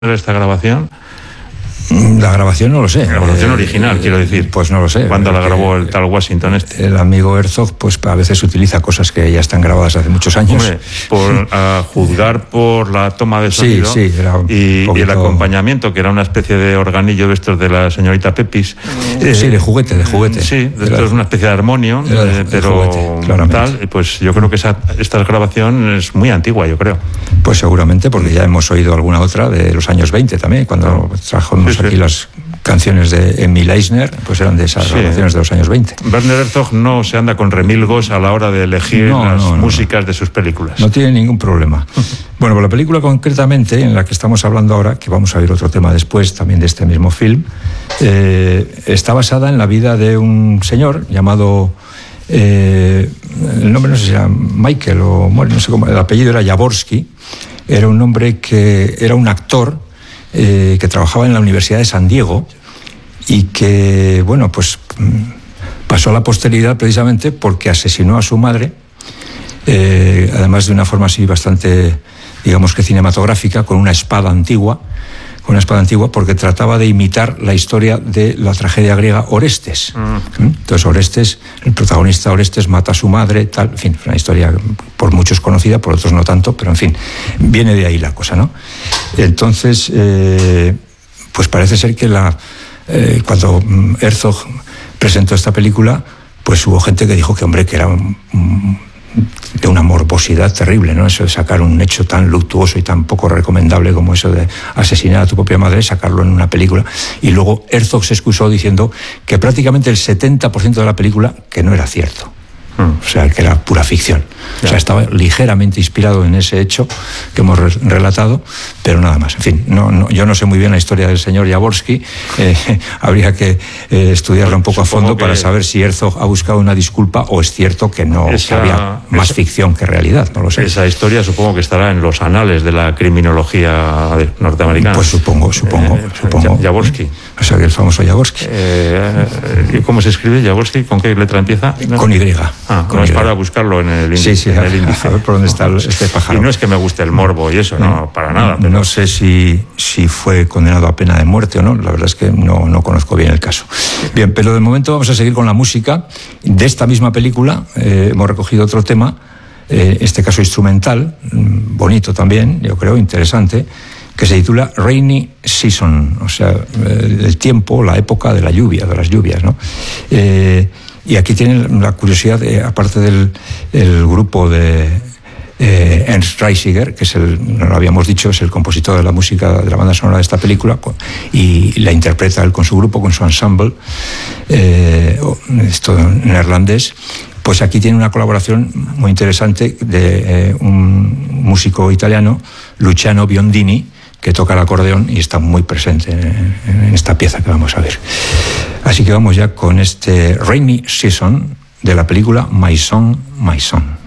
esta grabación? La grabación no lo sé. La grabación original, quiero decir. Pues no lo sé. ¿Cuándo la grabó el tal Washington este? El amigo Herzog, pues a veces utiliza cosas que ya están grabadas hace muchos años. Hombre, a juzgar por la toma de sonido sí, era y poquito... el acompañamiento, que era una especie de organillo de estos de la señorita Pepis. Sí, de juguete. Sí, esto es una especie de armonio, pero juguete, tal, pues yo creo que esta grabación es muy antigua, yo creo. Pues seguramente, porque ya hemos oído alguna otra de los años 20 también, cuando trajimos aquí las canciones de Emil Eisner, pues eran de esas grabaciones de los años 20. Werner Herzog no se anda con remilgos a la hora de elegir músicas de sus películas. No tiene ningún problema. Bueno, pues la película concretamente en la que estamos hablando ahora, que vamos a ver otro tema después también de este mismo film, está basada en la vida de un señor llamado... el nombre no sé si era Michael o no sé cómo, el apellido era Jaworski. Era un hombre que era un actor que trabajaba en la Universidad de San Diego y que, bueno, pues pasó a la posteridad precisamente porque asesinó a su madre, además de una forma así bastante, digamos que cinematográfica, con una espada antigua, porque trataba de imitar la historia de la tragedia griega Orestes. Entonces Orestes, el protagonista Orestes mata a su madre, tal, en fin, una historia por muchos conocida, por otros no tanto, pero en fin, viene de ahí la cosa, ¿no? Entonces, pues parece ser que cuando Herzog presentó esta película, pues hubo gente que dijo que, hombre, que era de una morbosidad terrible, ¿no? Eso de sacar un hecho tan luctuoso y tan poco recomendable como eso de asesinar a tu propia madre, sacarlo en una película. Y luego Herzog se excusó diciendo que prácticamente el 70% de la película que no era cierto. O sea, que era pura ficción. O sea, estaba ligeramente inspirado en ese hecho que hemos relatado, pero nada más. En fin, yo no sé muy bien la historia del señor Jaworski. Habría que estudiarla un poco a fondo para saber si Herzog ha buscado una disculpa o es cierto que que había más ficción que realidad. No lo sé. Esa historia supongo que estará en los anales de la criminología norteamericana. Pues supongo. Jaworski. O sea, que el famoso Jaworski. ¿Cómo se escribe Jaworski? ¿Con qué letra empieza? Con Y. No es para buscarlo en el índice. A ver por dónde está este pájaro. Y no es que me guste el morbo y eso, no, para nada. Pero... No sé si fue condenado a pena de muerte o no, la verdad es que no conozco bien el caso. Bien, pero de momento vamos a seguir con la música. De esta misma película hemos recogido otro tema, este caso instrumental, bonito también, yo creo, interesante, que se titula Rainy Season, o sea, el tiempo, la época de la lluvia, de las lluvias, ¿no? Y aquí tienen la curiosidad, aparte del grupo de Ernst Reisiger, que no lo habíamos dicho, es el compositor de la música de la banda sonora de esta película, y la interpreta él con su grupo, con su ensemble, esto neerlandés. Pues aquí tiene una colaboración muy interesante de un músico italiano, Luciano Biondini, que toca el acordeón y está muy presente en esta pieza que vamos a ver. Así que vamos ya con este Rainy Season de la película My Song, My Son.